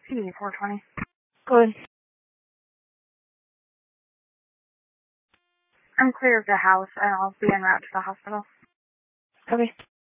PD 420. Good. I'm clear of the house, and I'll be en route to the hospital. Okay.